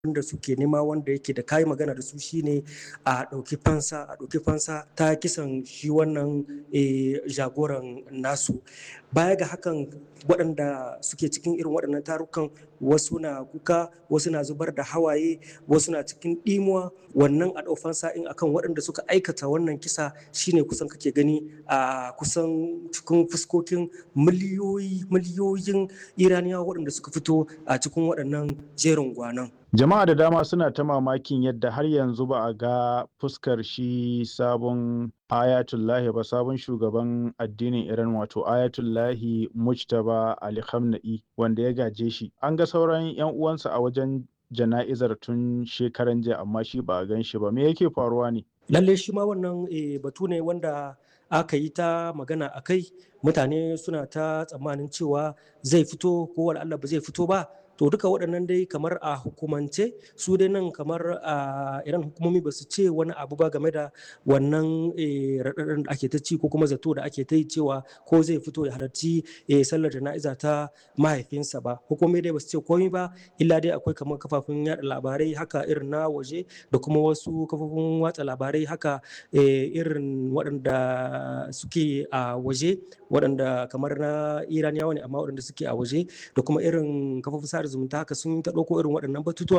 da suke nema wanda yake da kayi magana da su shine a ɗauki fansa ta kisan shi wannan jagoran nasu. Baya ga hakan waɗanda suke cikin irin waɗannan tarukan wasu na kuka, wasu na zubar da hawaye, wasu na cikin ɗimuwa, wannan a ɗau fansa in akan waɗanda suka aikata wannan kisa shine kusan kake gani a kusan cikin fuskokin miliyoyin Iraniyawa waɗanda suka fito a cikin waɗannan jerin gwanon. Jama'a da dama suna ta mamakin yadda har yanzu ba a ga fuskar shi sabon Ayatullahi ba, sabon shugaban addinin Iran, wato Ayatullahi Mujtaba Ali Khamenei, wanda ya gaje shi. An ga sauran 'yan uwansa a wajen jana'izar tun shekaran jiya, amma shi ba a gan shi ba. Me yake faruwa ne? Lalle shi ma wannan batu ne wanda aka yi ta magana a kai. Mutane suna ta tsammanin cewa zai fito ko Allah ba zai fito ba. To duka waɗannan dai kamar a hukumance su dai nan kamar a Iran hukumomi ba su ce wani abu ba game da wannan raɗaɗin da ake ta ci ko kuma zato da ake ta yi cewa ko zai fito ya halarci sallar jana'iza ta mahaifinsa ba. Hukumomi dai ba su ce komai ba, illa dai akwai kamar kafafen yaɗa labarai haka irin na waje da kuma wasu kafofin watsa labarai haka irin waɗanda suke a waje, waɗanda kamar na Iraniyawa ne amma waɗanda suke a waje, da kuma irin kafofin sada zumunta haka sun ta ɗauko irin waɗannan batutuwa